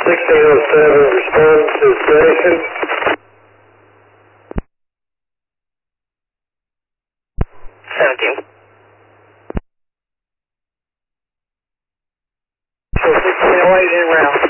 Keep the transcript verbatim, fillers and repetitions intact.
sixteen oh seven, respond to station. seventeen. So sixteen oh eight in route.